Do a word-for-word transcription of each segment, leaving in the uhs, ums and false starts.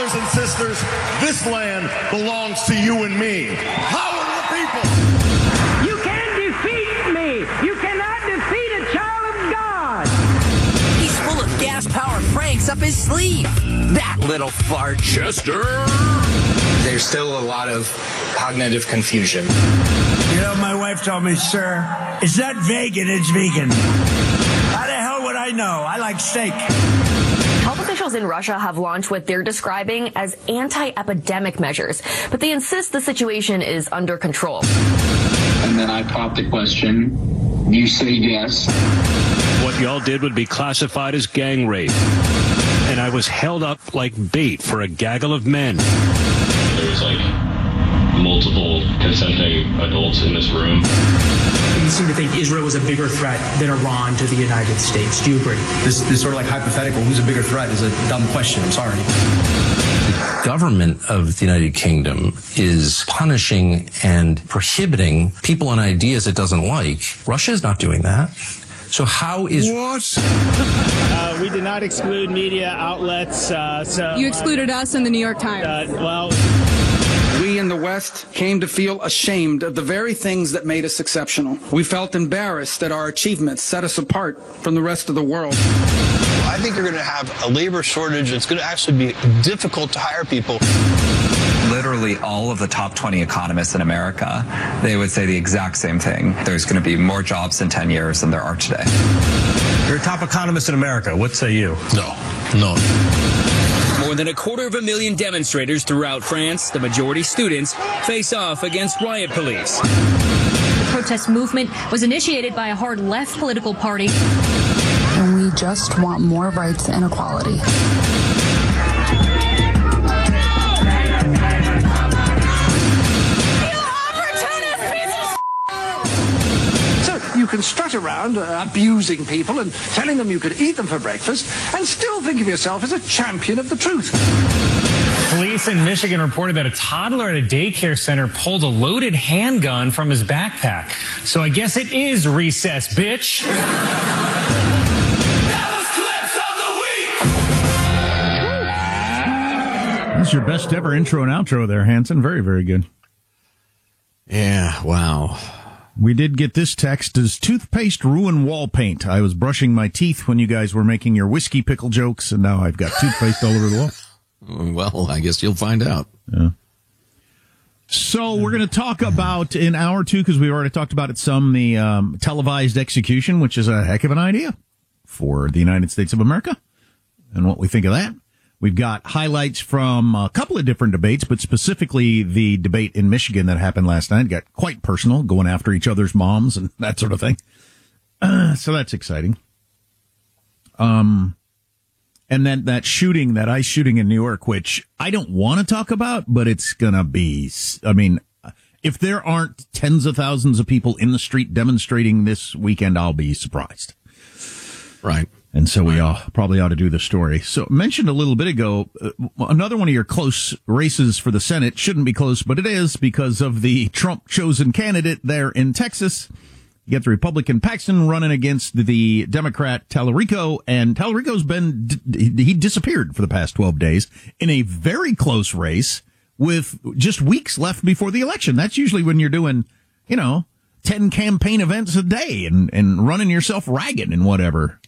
brothers and sisters, this land belongs to you and me. Power to the people. You can't defeat me. You cannot defeat a child of God. He's full of gas-powered pranks up his sleeve. That little fart. Chester. There's still a lot of cognitive confusion. You know, my wife told me, sir, it's not vegan, it's vegan. How the hell would I know? I like steak. Health officials in Russia have launched what they're describing as anti-epidemic measures, but they insist the situation is under control. And then I popped the question. You say yes. What y'all did would be classified as gang rape. And I was held up like bait for a gaggle of men. There was like multiple consenting adults in this room. You seem to think Israel was a bigger threat than Iran to the United States. Do you agree? This, this sort of like hypothetical, who's a bigger threat, is a dumb question. I'm sorry. The government of the United Kingdom is punishing and prohibiting people and ideas it doesn't like. Russia is not doing that. So how is... What? uh, we did not exclude media outlets. Uh, so You excluded uh, us in the New York Times. Uh, well... We in the West came to feel ashamed of the very things that made us exceptional. We felt embarrassed that our achievements set us apart from the rest of the world. I think you're going to have a labor shortage. It's going to actually be difficult to hire people. Literally all of the top twenty economists in America, they would say the exact same thing. There's going to be more jobs in ten years than there are today. You're a top economist in America. What say you? No, no. More than a quarter of a million demonstrators throughout France, the majority students, face off against riot police. The protest movement was initiated by a hard left political party. And we just want more rights and equality. You can strut around uh, abusing people and telling them you could eat them for breakfast and still think of yourself as a champion of the truth. Police in Michigan reported that a toddler at a daycare center pulled a loaded handgun from his backpack. So I guess it is recess, bitch. That's your best ever intro and outro there, Hanson. Very, very good. Yeah, wow. We did get this text. Does toothpaste ruin wall paint? I was brushing my teeth when you guys were making your whiskey pickle jokes, and now I've got toothpaste all over the wall. Well, I guess you'll find out. Yeah. So we're going to talk about, in hour two, because we already talked about it some, the um, televised execution, which is a heck of an idea for the United States of America, and what we think of that. We've got highlights from a couple of different debates, but specifically the debate in Michigan that happened last night. It got quite personal, going after each other's moms and that sort of thing. Uh, so that's exciting. Um, and then that shooting, that ICE shooting in New York, which I don't want to talk about, but it's going to be, I mean, if there aren't tens of thousands of people in the street demonstrating this weekend, I'll be surprised. Right. And so we all probably ought to do the story. So mentioned a little bit ago, uh, another one of your close races for the Senate shouldn't be close, but it is because of the Trump chosen candidate there in Texas. You get the Republican Paxton running against the Democrat Tallarico, and Tallarico's been, he disappeared for the past twelve days in a very close race with just weeks left before the election. That's usually when you're doing, you know, ten campaign events a day and, and running yourself ragged and whatever.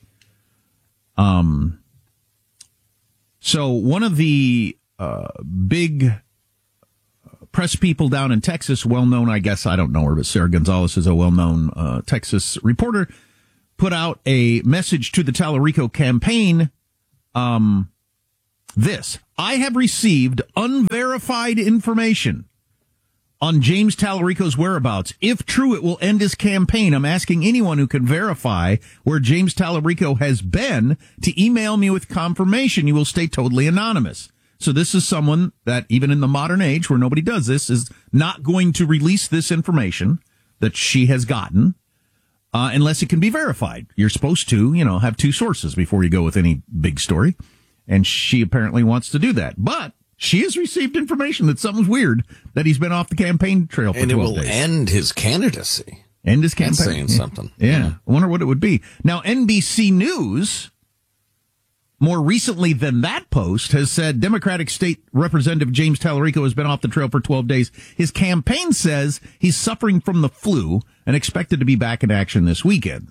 Um, so one of the, uh, big press people down in Texas, well known, I guess, I don't know her, but Sarah Gonzalez is a well known, uh, Texas reporter, put out a message to the Tallarico campaign. Um, this, I have received unverified information on James Tallarico's whereabouts. If true, it will end his campaign. I'm asking anyone who can verify where James Tallarico has been to email me with confirmation. You will stay totally anonymous. So this is someone that, even in the modern age where nobody does this, is not going to release this information that she has gotten uh, unless it can be verified. You're supposed to, you know, have two sources before you go with any big story. And she apparently wants to do that. But she has received information that something's weird, that he's been off the campaign trail for and twelve days. And it will end his candidacy. End his campaign. That's saying something. Yeah. yeah. I wonder what it would be. Now, N B C News more recently than that post, has said Democratic State Representative James Tallarico has been off the trail for twelve days. His campaign says he's suffering from the flu and expected to be back in action this weekend.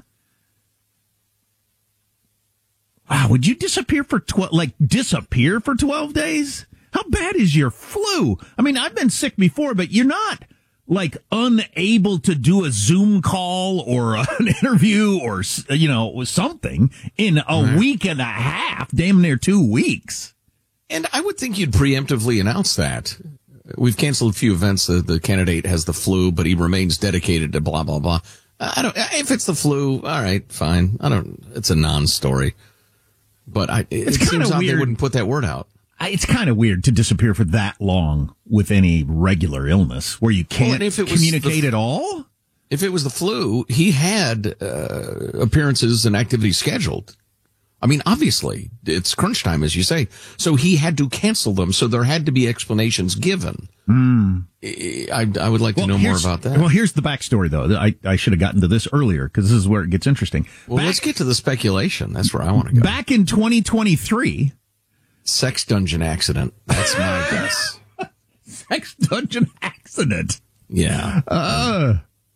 Wow, would you disappear for twelve, like disappear for twelve days? How bad is your flu? I mean, I've been sick before, but you're not like unable to do a Zoom call or an interview or, you know, something in a right. week and a half, damn near two weeks. And I would think you'd preemptively announce that. We've canceled a few events. The, the candidate has the flu, but he remains dedicated to blah, blah, blah. I don't, if it's the flu, all right, fine. I don't, it's a non-story. But I, it, it's it seems odd weird. They wouldn't put that word out. It's kind of weird to disappear for that long with any regular illness where you can't well, communicate the, at all. If it was the flu, he had uh, appearances and activities scheduled. I mean, obviously, it's crunch time, as you say. So he had to cancel them. So there had to be explanations given. Mm. I, I would like well, to know more about that. Well, here's the backstory, though. I, I should have gotten to this earlier because this is where it gets interesting. Well, Back, let's get to the speculation. That's where I want to go. Back in twenty twenty-three... Sex dungeon accident. That's my guess. Sex dungeon accident. Yeah. Uh,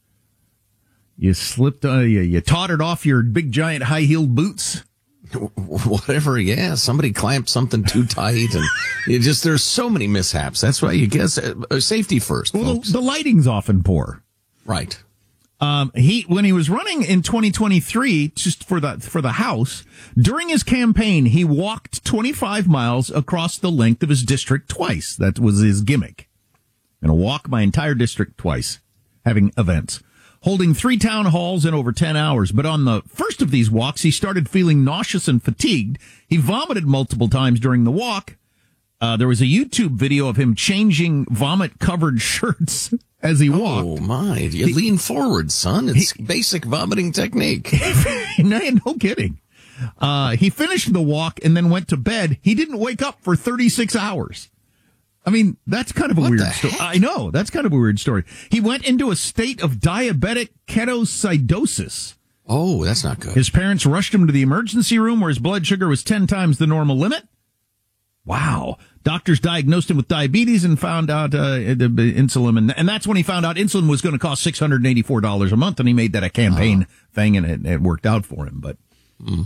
you slipped, uh, you, you tottered off your big giant high heeled boots. Whatever. Yeah. Somebody clamped something too tight and you just, there's so many mishaps. That's why you guess uh, safety first. Well, folks. the, the lighting's often poor. Right. Um, he, when he was running in twenty twenty-three, just for the, for the House, during his campaign, he walked twenty-five miles across the length of his district twice. That was his gimmick. Gonna walk my entire district twice, having events, holding three town halls in over ten hours. But on the first of these walks, he started feeling nauseous and fatigued. He vomited multiple times during the walk. Uh, there was a YouTube video of him changing vomit-covered shirts as he walked. Oh, my. You he, lean forward, son. It's he, basic vomiting technique. no, no kidding. Uh, he finished the walk and then went to bed. He didn't wake up for thirty-six hours. I mean, that's kind of a what weird the story. Heck? I know. That's kind of a weird story. He went into a state of diabetic ketoacidosis. Oh, that's not good. His parents rushed him to the emergency room where his blood sugar was ten times the normal limit. Wow. Doctors diagnosed him with diabetes and found out uh, insulin. And, and that's when he found out insulin was going to cost six hundred eighty-four dollars a month. And he made that a campaign uh-huh. thing, and it, it worked out for him. But mm.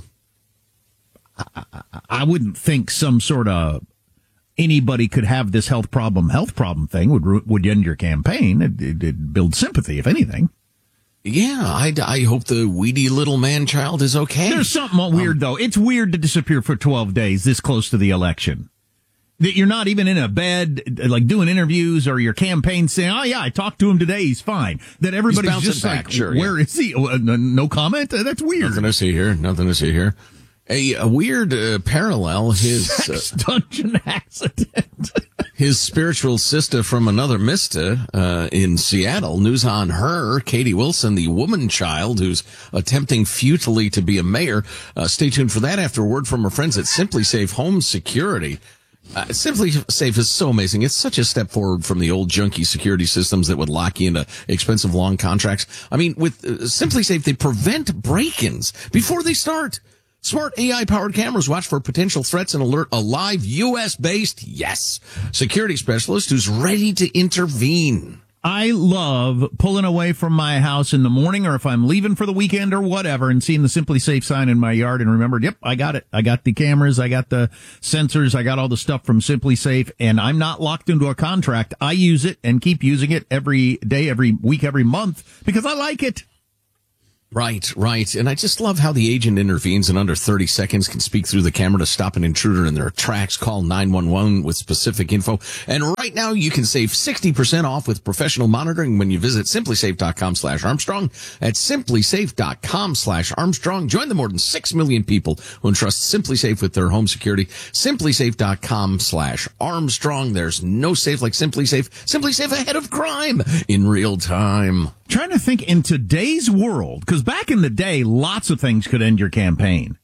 I, I, I wouldn't think some sort of anybody could have this health problem, health problem thing would would end your campaign. It, it, it builds sympathy, if anything. Yeah, I, I hope the weedy little man-child is okay. There's something weird, um, though. It's weird to disappear for twelve days this close to the election. That you're not even in a bed, like doing interviews or your campaign saying, oh, yeah, I talked to him today. He's fine. That everybody's just back. like, sure, where yeah. is he? Oh, no comment? That's weird. Nothing to see here. Nothing to see here. A, a weird uh, parallel. His Sex uh, dungeon accident. His spiritual sister from another mister uh, in Seattle. News on her, Katie Wilson, the woman child who's attempting futilely to be a mayor. Uh, stay tuned for that after a word from our friends at Simply Safe Home Security. Uh, Simply Safe is so amazing. It's such a step forward from the old junky security systems that would lock you into expensive long contracts. I mean, with uh, Simply Safe, they prevent break-ins before they start. Smart A I-powered cameras watch for potential threats and alert a live U S-based, yes, security specialist who's ready to intervene. I love pulling away from my house in the morning or if I'm leaving for the weekend or whatever and seeing the Simply Safe sign in my yard and remembered, yep, I got it. I got the cameras. I got the sensors. I got all the stuff from Simply Safe, and I'm not locked into a contract. I use it and keep using it every day, every week, every month because I like it. Right, right. And I just love how the agent intervenes in under thirty seconds, can speak through the camera to stop an intruder in their tracks, call nine one one with specific info. And right now you can save sixty percent off with professional monitoring when you visit simplysafe.com slash Armstrong. At simplysafe.com slash Armstrong. Join the more than six million people who entrust SimpliSafe with their home security. simplysafe.com slash Armstrong. There's no safe like SimpliSafe. SimpliSafe ahead of crime in real time. Trying to think in today's world, because back in the day, lots of things could end your campaign.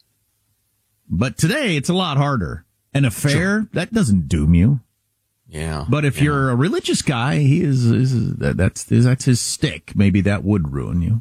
But today, it's a lot harder. An affair, sure. that doesn't doom you. Yeah. But if yeah. you're a religious guy, he is, is that's that's his stick. Maybe that would ruin you.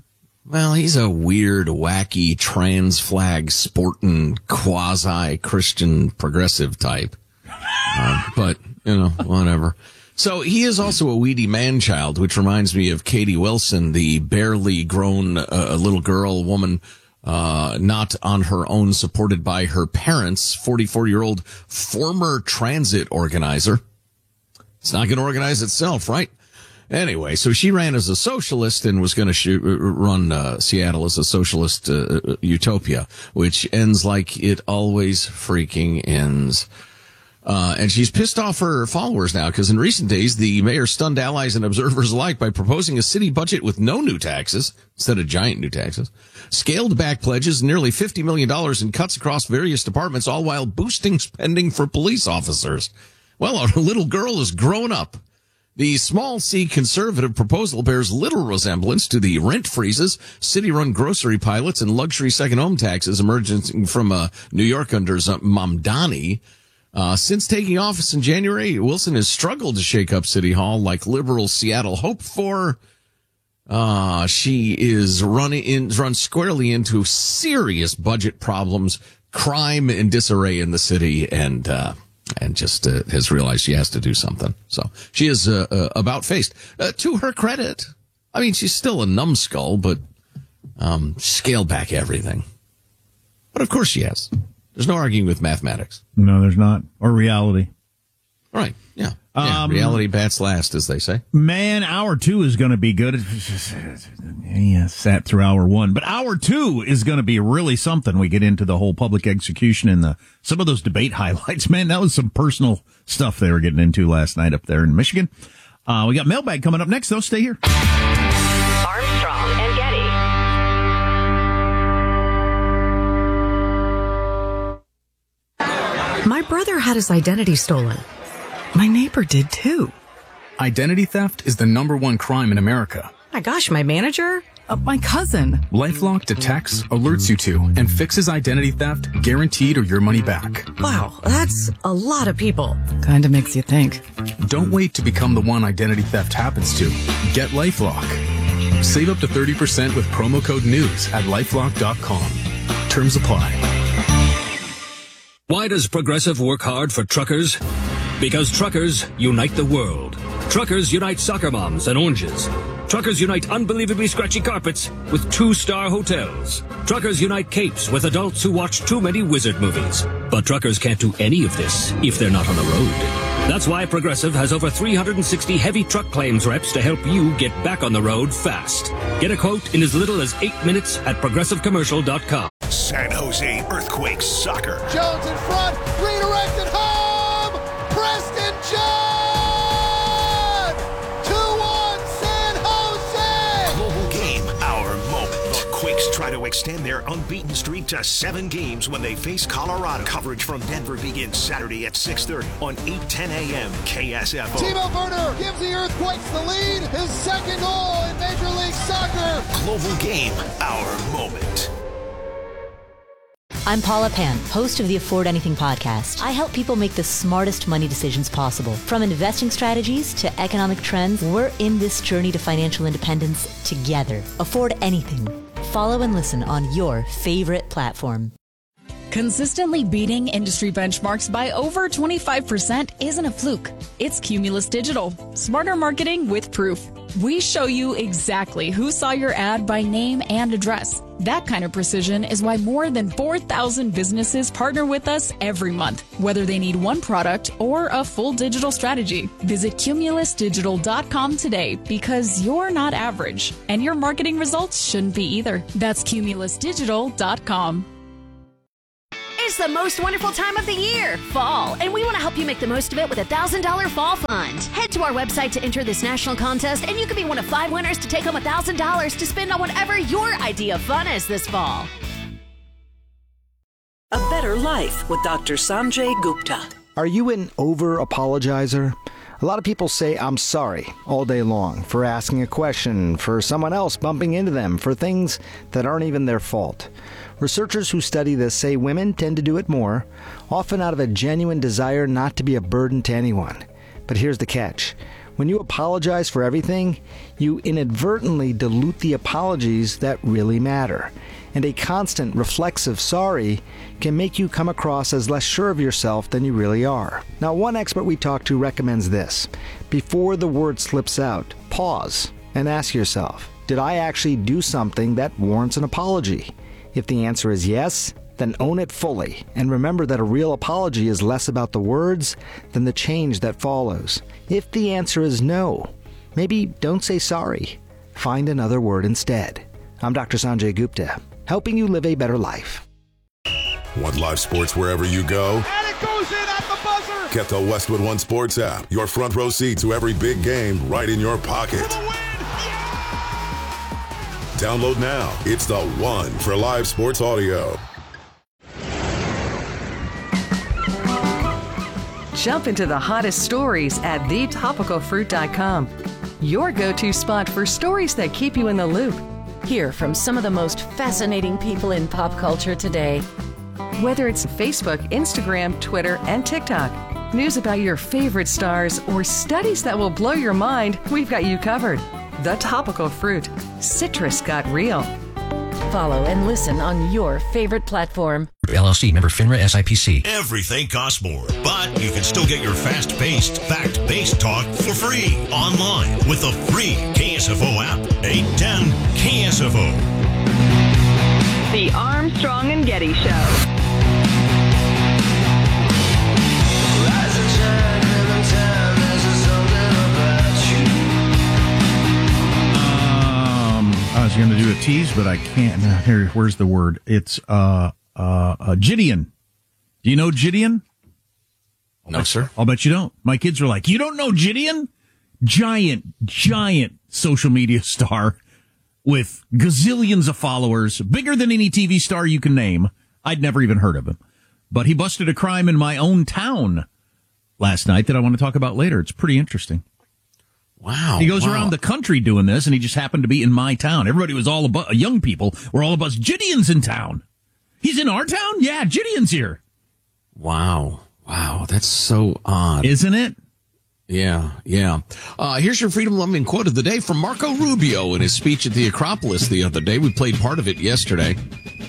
Well, he's a weird, wacky, trans flag sporting, quasi-Christian progressive type. Uh, but, you know, whatever. So he is also a weedy man-child, which reminds me of Katie Wilson, the barely grown uh, little girl, woman, uh, not on her own, supported by her parents, forty-four-year-old former transit organizer. It's not going to organize itself, right? Anyway, so she ran as a socialist and was going to shoot, run uh, Seattle as a socialist uh, utopia, which ends like it always freaking ends. Uh, and she's pissed off her followers now because in recent days, the mayor stunned allies and observers alike by proposing a city budget with no new taxes instead of giant new taxes, scaled back pledges, nearly fifty million dollars in cuts across various departments, all while boosting spending for police officers. Well, our little girl is grown up. The small C conservative proposal bears little resemblance to the rent freezes, city-run grocery pilots, and luxury second home taxes emerging from uh, New York under Mamdani. Uh, since taking office in January, Wilson has struggled to shake up City Hall like liberal Seattle hoped for. Uh, she is running in, run squarely into serious budget problems, crime and disarray in the city, and, uh, and just, uh, has realized she has to do something. So she is, uh, uh about faced. Uh, to her credit, I mean, she's still a numbskull, but, um, scaled back everything. But of course she has. There's no arguing with mathematics. No, there's not. Or reality. Right. Yeah. yeah. Um, reality bats last, as they say. Man, hour two is going to be good. Yeah, sat through hour one. But hour two is going to be really something. We get into the whole public execution and the some of those debate highlights. Man, that was some personal stuff they were getting into last night up there in Michigan. Uh, we got mailbag coming up next, though. Stay here. Armstrong and Getty. My brother had his identity stolen. My neighbor did too. Identity theft is the number one crime in America. My gosh, my manager? Uh, my cousin. LifeLock detects, alerts you to, and fixes identity theft, guaranteed or your money back. Wow, that's a lot of people. Kinda makes you think. Don't wait to become the one identity theft happens to. Get LifeLock. Save up to thirty percent with promo code NEWS at lifelock dot com. Terms apply. Why does Progressive work hard for truckers? Because truckers unite the world. Truckers unite soccer moms and oranges. Truckers unite unbelievably scratchy carpets with two-star hotels. Truckers unite capes with adults who watch too many wizard movies. But truckers can't do any of this if they're not on the road. That's why Progressive has over three hundred sixty heavy truck claims reps to help you get back on the road fast. Get a quote in as little as eight minutes at progressive commercial dot com. San Jose Earthquakes soccer. Jones in front, redirected home! Preston John! two one San Jose! Global game, our moment. The Quakes try to extend their unbeaten streak to seven games when they face Colorado. Coverage from Denver begins Saturday at six thirty on eight ten a.m. K S F O. Timo Werner gives the Earthquakes the lead. His second goal in Major League Soccer. Global game, our moment. I'm Paula Pan, host of the Afford Anything podcast. I help people make the smartest money decisions possible. From investing strategies to economic trends, we're in this journey to financial independence together. Afford Anything. Follow and listen on your favorite platform. Consistently beating industry benchmarks by over twenty-five percent isn't a fluke. It's Cumulus Digital. Smarter marketing with proof. We show you exactly who saw your ad by name and address. That kind of precision is why more than four thousand businesses partner with us every month, whether they need one product or a full digital strategy. Visit cumulus digital dot com today because you're not average, and your marketing results shouldn't be either. That's cumulus digital dot com. It's the most wonderful time of the year, fall, and we want to help you make the most of it with a one thousand dollars Fall Fund. Head to our website to enter this national contest, and you could be one of five winners to take home one thousand dollars to spend on whatever your idea of fun is this fall. A Better Life with Doctor Sanjay Gupta. Are you an over-apologizer? A lot of people say I'm sorry all day long for asking a question, for someone else bumping into them, for things that aren't even their fault. Researchers who study this say women tend to do it more, often out of a genuine desire not to be a burden to anyone. But here's the catch. When you apologize for everything, you inadvertently dilute the apologies that really matter. And a constant reflexive sorry can make you come across as less sure of yourself than you really are. Now, one expert we talked to recommends this. Before the word slips out, pause and ask yourself, did I actually do something that warrants an apology? If the answer is yes, then own it fully, and remember that a real apology is less about the words than the change that follows. If the answer is no, maybe don't say sorry. Find another word instead. I'm Doctor Sanjay Gupta, helping you live a better life. Want live sports wherever you go? And it goes in at the buzzer! Get the Westwood One Sports app. Your front row seat to every big game right in your pocket. For the win! Yeah! Download now. It's the one for live sports audio. Jump into the hottest stories at the topical fruit dot com. Your go-to spot for stories that keep you in the loop. Hear from some of the most fascinating people in pop culture today. Whether it's Facebook, Instagram, Twitter, and TikTok, news about your favorite stars, or studies that will blow your mind, we've got you covered. The Topical Fruit. Citrus got real. Follow and listen on your favorite platform. L L C, member FINRA S I P C. Everything costs more, but you can still get your fast-paced, fact-based talk for free online with the free K S F O app. eight ten K S F O. The Armstrong and Getty Show. I was going to do a tease, but I can't. Here, where's the word? It's uh, uh, uh, Gideon. Do you know Gideon? No, sir. I'll bet you don't. My kids are like, you don't know Gideon? Giant, giant social media star with gazillions of followers, bigger than any T V star you can name. I'd never even heard of him. But he busted a crime in my own town last night that I want to talk about later. It's pretty interesting. Wow. He goes wow. around the country doing this, and he just happened to be in my town. Everybody was all about, young people were all about, Gideon's in town. He's in our town? Yeah, Gideon's here. Wow. Wow. That's so odd. Isn't it? Yeah, yeah. Uh, here's your freedom-loving quote of the day from Marco Rubio in his speech at the Acropolis the other day. We played part of it yesterday.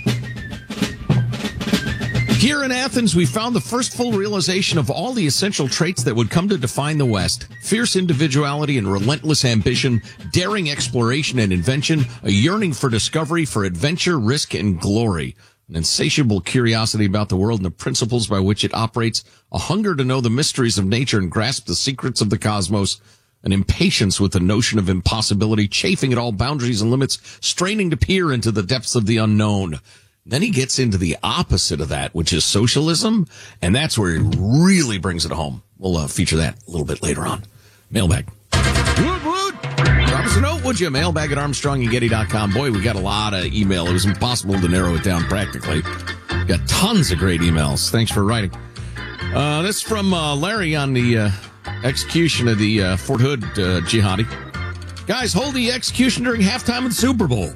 Here in Athens, we found the first full realization of all the essential traits that would come to define the West. Fierce individuality and relentless ambition, daring exploration and invention, a yearning for discovery, for adventure, risk, and glory, an insatiable curiosity about the world and the principles by which it operates, a hunger to know the mysteries of nature and grasp the secrets of the cosmos, an impatience with the notion of impossibility, chafing at all boundaries and limits, straining to peer into the depths of the unknown. Then he gets into the opposite of that, which is socialism, and that's where he really brings it home. We'll uh, feature that a little bit later on. Mailbag. Woot, woot. Drop us a note, would you? Mailbag at Armstrong and Getty dot com. Boy, we got a lot of email. It was impossible to narrow it down practically. Got tons of great emails. Thanks for writing. Uh, this is from uh, Larry on the uh, execution of the uh, Fort Hood uh, jihadi. Guys, hold the execution during halftime of the Super Bowl.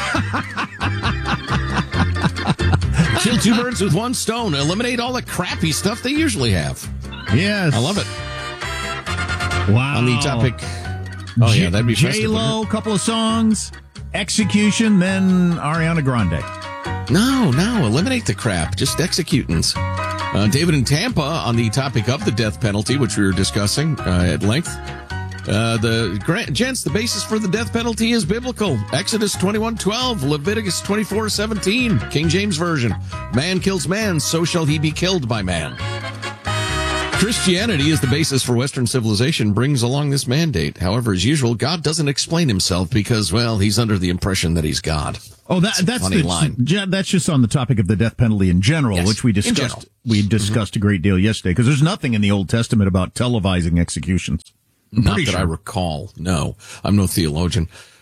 Kill two birds with one stone. Eliminate all the crappy stuff they usually have. Yes. I love it. Wow. On the topic. Oh, J- yeah, that'd be J-Lo, couple of songs, execution, then Ariana Grande. No, no, eliminate the crap. Just executants. Uh, David in Tampa on the topic of the death penalty, which we were discussing uh, at length. Uh, the gents, the basis for the death penalty is biblical. Exodus twenty-one twelve, Leviticus twenty-four seventeen, King James Version. Man kills man, so shall he be killed by man. Christianity is the basis for Western civilization, brings along this mandate. However, as usual, God doesn't explain himself because, well, he's under the impression that he's God. Oh, that, that's funny the, line. That's just on the topic of the death penalty in general, yes, which we discussed. We discussed mm-hmm. a great deal yesterday because there's nothing in the Old Testament about televising executions. Not Pretty that sure. I recall. No, I'm no theologian.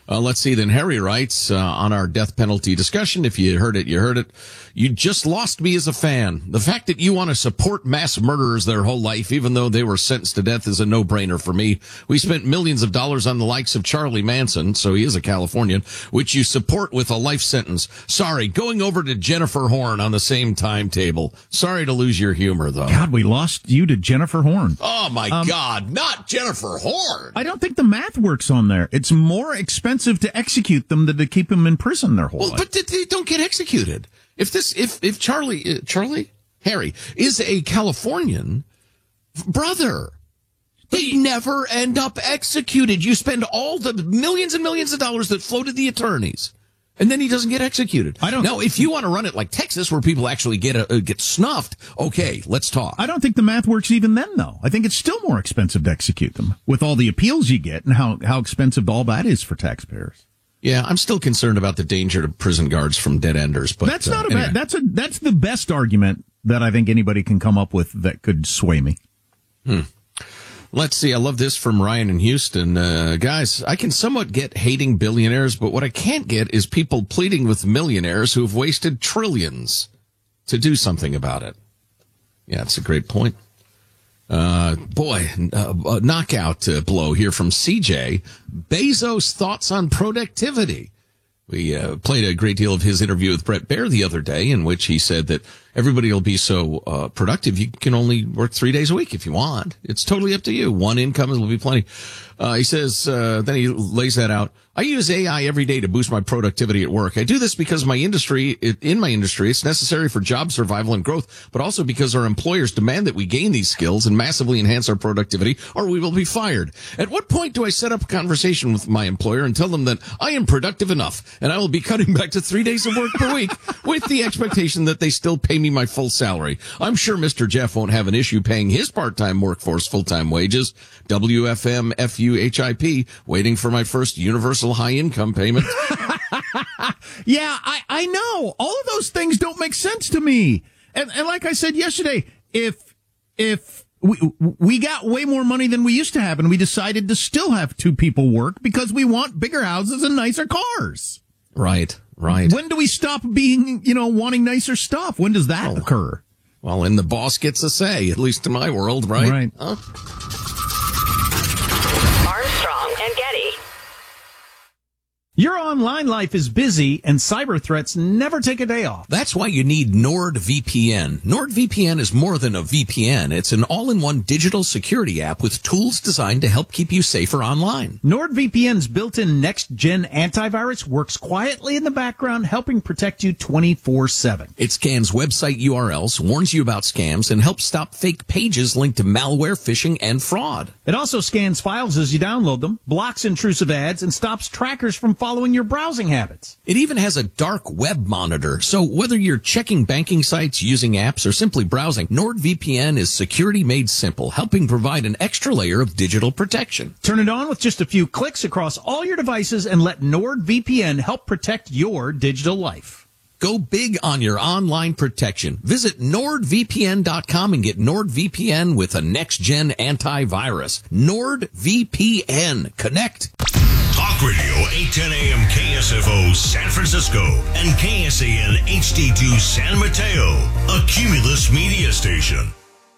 Uh, let's see. Then Harry writes uh, on our death penalty discussion. If you heard it, you heard it. You just lost me as a fan. The fact that you want to support mass murderers their whole life, even though they were sentenced to death, is a no-brainer for me. We spent millions of dollars on the likes of Charlie Manson, so he is a Californian, which you support with a life sentence. Sorry, going over to Jennifer Horn on the same timetable. Sorry to lose your humor, though. God, we lost you to Jennifer Horn. Oh, my um, God, not Jennifer Horn. I don't think the math works on there. It's more expensive to execute them than to keep them in prison their whole well, life. But they don't get executed. If this, if, if Charlie, uh, Charlie, Harry is a Californian brother, they never end up executed. You spend all the millions and millions of dollars that flow to the attorneys, and then he doesn't get executed. I don't now. If you want to run it like Texas, where people actually get a, uh, get snuffed, okay, let's talk. I don't think the math works even then, though. I think it's still more expensive to execute them with all the appeals you get and how how expensive all that is for taxpayers. Yeah, I'm still concerned about the danger to prison guards from dead enders, but that's not uh, a anyway. bad, that's a that's the best argument that I think anybody can come up with that could sway me. Hmm. Let's see. I love this from Ryan in Houston. Uh, guys, I can somewhat get hating billionaires, but what I can't get is people pleading with millionaires who've wasted trillions to do something about it. Yeah, that's a great point. Uh, boy, uh, a knockout uh, blow here from C J. Bezos' thoughts on productivity. We uh, played a great deal of his interview with Brett Baer the other day, in which he said that everybody will be so uh, productive, you can only work three days a week if you want. It's totally up to you. One income will be plenty. Uh, he says, uh, then he lays that out. I use A I every day to boost my productivity at work. I do this because my industry, in my industry, it's necessary for job survival and growth, but also because our employers demand that we gain these skills and massively enhance our productivity, or we will be fired. At what point do I set up a conversation with my employer and tell them that I am productive enough and I will be cutting back to three days of work per week with the expectation that they still pay me my full salary? I'm sure Mister Jeff won't have an issue paying his part-time workforce full-time wages. W F M F U H I P, waiting for my first universal high income payment. Yeah, I, I know. All of those things don't make sense to me. And, and like I said yesterday, if, if we, we got way more money than we used to have and we decided to still have two people work because we want bigger houses and nicer cars. Right, right. When do we stop being, you know, wanting nicer stuff? When does that oh. occur? Well, and the boss gets a say, at least in my world, right? Right. Huh? Armstrong and Getty. Your online life is busy, and cyber threats never take a day off. That's why you need NordVPN. NordVPN is more than a V P N. It's an all-in-one digital security app with tools designed to help keep you safer online. NordVPN's built-in next-gen antivirus works quietly in the background, helping protect you twenty-four seven. It scans website U R Ls, warns you about scams, and helps stop fake pages linked to malware, phishing, and fraud. It also scans files as you download them, blocks intrusive ads, and stops trackers from following your browsing habits. It even has a dark web monitor, so whether you're checking banking sites, using apps, or simply browsing, NordVPN is security made simple, helping provide an extra layer of digital protection. Turn it on with just a few clicks across all your devices and let NordVPN help protect your digital life. Go big on your online protection. Visit Nord V P N dot com and get NordVPN with a next-gen antivirus. NordVPN. Connect. Talk Radio, eight ten a.m. K S F O San Francisco and K S A N H D two San Mateo, a Cumulus media station.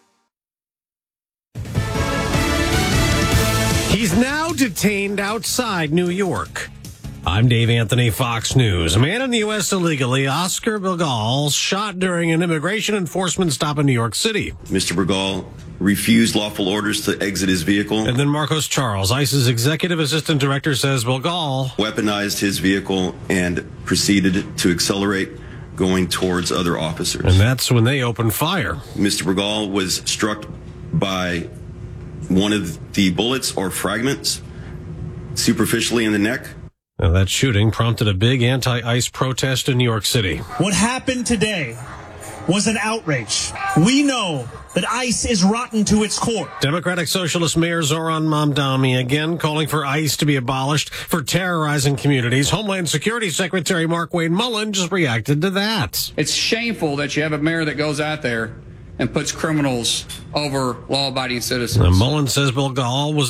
He's now detained outside New York. I'm Dave Anthony, Fox News. A man in the U S illegally, Oscar Bergal, shot during an immigration enforcement stop in New York City. Mister Bergal refused lawful orders to exit his vehicle. And then Marcos Charles, ICE's executive assistant director, says Bergal weaponized his vehicle and proceeded to accelerate, going towards other officers. And that's when they opened fire. Mister Bergal was struck by one of the bullets or fragments superficially in the neck. Now, that shooting prompted a big anti-ICE protest in New York City. What happened today was an outrage. We know that ICE is rotten to its core. Democratic Socialist Mayor Zoran Mamdani again calling for ICE to be abolished for terrorizing communities. Homeland Security Secretary Markwayne Mullin just reacted to that. It's shameful that you have a mayor that goes out there and puts criminals over law-abiding citizens. Now, Mullin says Bergal was a thought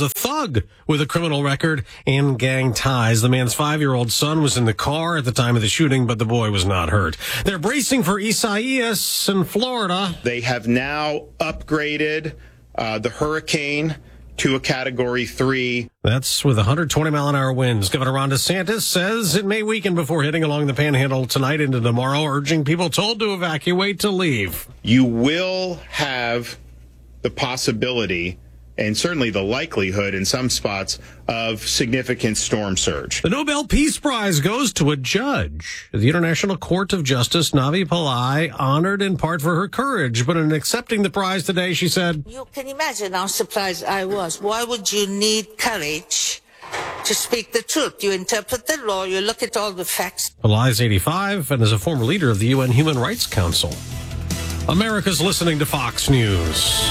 thug with a criminal record and gang ties. The man's five-year-old son was in the car at the time of the shooting, but the boy was not hurt. They're bracing for Isaias in Florida. They have now upgraded uh, the hurricane to a Category three. That's with one hundred twenty mile an hour winds. Governor Ron DeSantis says it may weaken before hitting along the Panhandle tonight into tomorrow, urging people told to evacuate to leave. You will have the possibility, and certainly the likelihood in some spots, of significant storm surge. The Nobel Peace Prize goes to a judge. The International Court of Justice, Navi Pillai, honored in part for her courage, but in accepting the prize today, she said, "You can imagine how surprised I was. Why would you need courage to speak the truth? You interpret the law, you look at all the facts." Pillai is eighty-five and is a former leader of the U N Human Rights Council. America's listening to Fox News.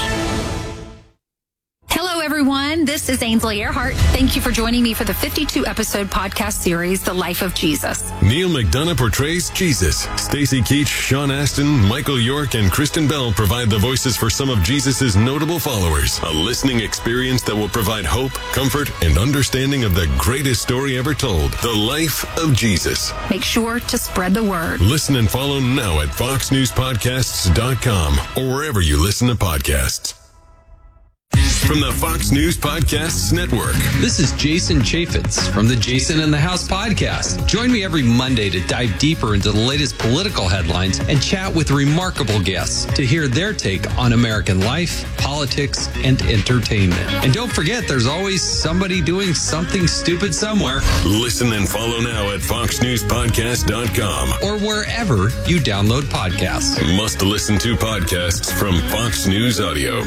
Hello, everyone. This is Ainsley Earhart. Thank you for joining me for the fifty-two episode podcast series, The Life of Jesus. Neil McDonough portrays Jesus. Stacey Keach, Sean Astin, Michael York, and Kristen Bell provide the voices for some of Jesus' notable followers. A listening experience that will provide hope, comfort, and understanding of the greatest story ever told, The Life of Jesus. Make sure to spread the word. Listen and follow now at fox news podcasts dot com or wherever you listen to podcasts. From the Fox News Podcasts Network. This is Jason Chaffetz from the Jason in the House podcast. Join me every Monday to dive deeper into the latest political headlines and chat with remarkable guests to hear their take on American life, politics, and entertainment. And don't forget, there's always somebody doing something stupid somewhere. Listen and follow now at fox news podcast dot com or wherever you download podcasts. Must listen to podcasts from Fox News Audio.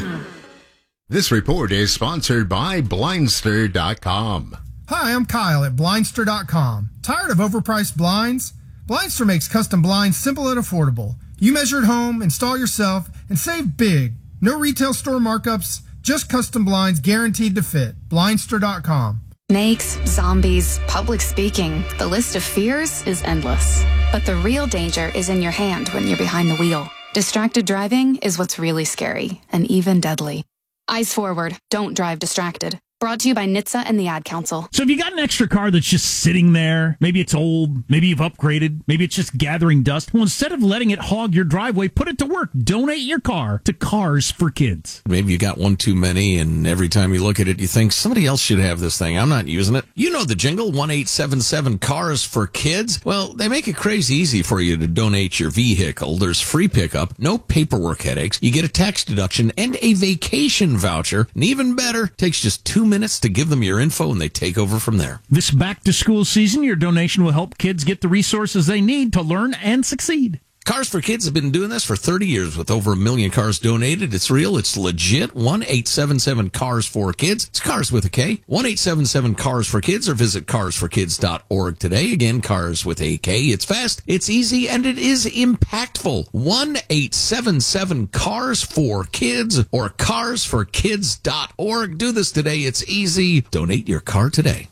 This report is sponsored by Blindster dot com. Hi, I'm Kyle at Blindster dot com. Tired of overpriced blinds? Blindster makes custom blinds simple and affordable. You measure at home, install yourself, and save big. No retail store markups, just custom blinds guaranteed to fit. Blindster dot com. Snakes, zombies, public speaking. The list of fears is endless. But the real danger is in your hand when you're behind the wheel. Distracted driving is what's really scary and even deadly. Eyes forward. Don't drive distracted. Brought to you by N H T S A and the Ad Council. So if you got an extra car that's just sitting there, maybe it's old, maybe you've upgraded, maybe it's just gathering dust, well, instead of letting it hog your driveway, put it to work. Donate your car to Cars for Kids. Maybe you got one too many, and every time you look at it, you think, somebody else should have this thing. I'm not using it. You know the jingle, one eight seven seven Cars for Kids. Well, they make it crazy easy for you to donate your vehicle. There's free pickup, no paperwork headaches. You get a tax deduction and a vacation voucher. And even better, takes just two minutes to give them your info, and they take over from there. This back-to-school season, your donation will help kids get the resources they need to learn and succeed. Cars for Kids have been doing this for thirty years with over a million cars donated. It's real. It's legit. one eight seven seven Cars for Kids. It's Cars with a K. one eight seven seven Cars for Kids or visit cars for kids dot org today. Again, Cars with a K. It's fast, it's easy, and it is impactful. one eight seven seven Cars for Kids or cars for kids dot org. Do this today. It's easy. Donate your car today.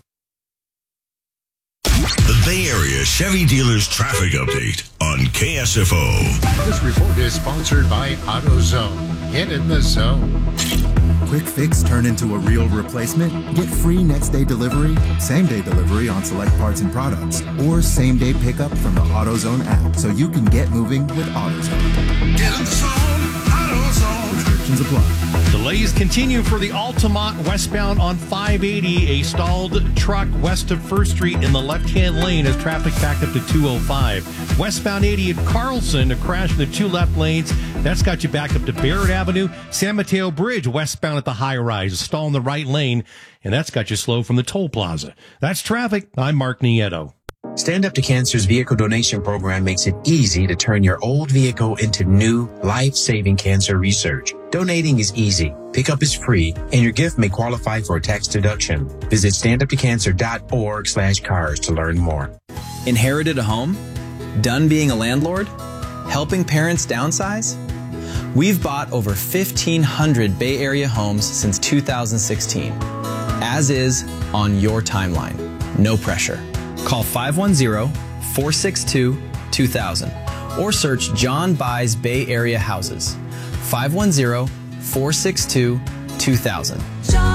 The Bay Area Chevy Dealers Traffic Update on K S F O. This report is sponsored by AutoZone. Get in the zone. Quick fix turn into a real replacement? Get free next day delivery, same day delivery on select parts and products, or same day pickup from the AutoZone app so you can get moving with AutoZone. Get in the zone, AutoZone. Restrictions apply. Delays continue for the Altamont westbound on five eighty. A stalled truck west of First Street in the left-hand lane as traffic backed up to two oh five. Westbound eighty at Carlson, a crash in the two left lanes. That's got you backed up to Barrett Avenue. San Mateo Bridge westbound at the high-rise, a stall in the right lane, and that's got you slow from the toll plaza. That's traffic. I'm Mark Nieto. Stand Up to Cancer's vehicle donation program makes it easy to turn your old vehicle into new, life-saving cancer research. Donating is easy, pickup is free, and your gift may qualify for a tax deduction. Visit stand up to cancer dot org slash cars to learn more. Inherited a home? Done being a landlord? Helping parents downsize? We've bought over fifteen hundred Bay Area homes since two thousand sixteen. As is, on your timeline. No pressure. Call five one zero, four six two, two thousand or search John Buys Bay Area Houses. five one zero, four six two, two thousand.